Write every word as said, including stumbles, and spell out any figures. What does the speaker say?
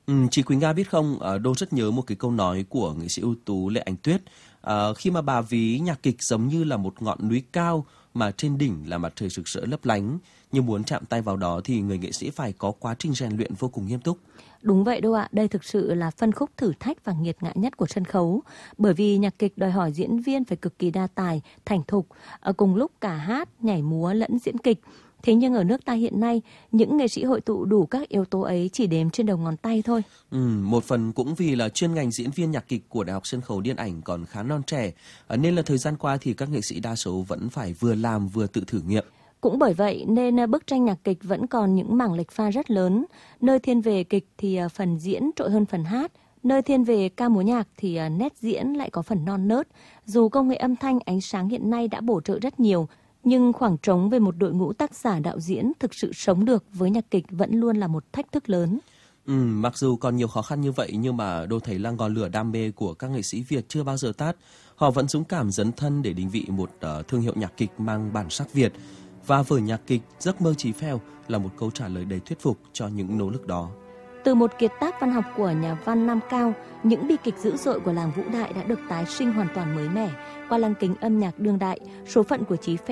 Ừm, chị Quỳnh Nga biết không, ờ, Đô rất nhớ một cái câu nói của nghệ sĩ ưu tú Lệ Ánh Tuyết. Ờ, khi mà bà ví nhạc kịch giống như là một ngọn núi cao mà trên đỉnh là mặt trời rực rỡ lấp lánh. Nhưng muốn chạm tay vào đó thì người nghệ sĩ phải có quá trình rèn luyện vô cùng nghiêm túc. Đúng vậy đâu ạ, đây thực sự là phân khúc thử thách và nghiệt ngã nhất của sân khấu. Bởi vì nhạc kịch đòi hỏi diễn viên phải cực kỳ đa tài, thành thục, ở cùng lúc cả hát, nhảy múa lẫn diễn kịch. Thế nhưng ở nước ta hiện nay, những nghệ sĩ hội tụ đủ các yếu tố ấy chỉ đếm trên đầu ngón tay thôi. Ừm, một phần cũng vì là chuyên ngành diễn viên nhạc kịch của Đại học Sân khấu Điện ảnh còn khá non trẻ, ờ, nên là thời gian qua thì các nghệ sĩ đa số vẫn phải vừa làm vừa tự thử nghiệm. Cũng bởi vậy nên à, bức tranh nhạc kịch vẫn còn những mảng lệch pha rất lớn. Nơi thiên về kịch thì à, phần diễn trội hơn phần hát. Nơi thiên về ca múa nhạc thì à, nét diễn lại có phần non nớt. Dù công nghệ âm thanh, ánh sáng hiện nay đã bổ trợ rất nhiều, nhưng khoảng trống về một đội ngũ tác giả đạo diễn thực sự sống được với nhạc kịch vẫn luôn là một thách thức lớn. Ừm, mặc dù còn nhiều khó khăn như vậy nhưng mà Đô thấy là ngọn lửa đam mê của các nghệ sĩ Việt chưa bao giờ tắt. Họ vẫn dũng cảm dấn thân để định vị một ờ, thương hiệu nhạc kịch mang bản sắc Việt. Và vở nhạc kịch Giấc mơ Chí Phèo là một câu trả lời đầy thuyết phục cho những nỗ lực đó. Từ một kiệt tác văn học của nhà văn Nam Cao, những bi kịch dữ dội của làng Vũ Đại đã được tái sinh hoàn toàn mới mẻ qua lăng kính âm nhạc đương đại. Số phận của Chí Phèo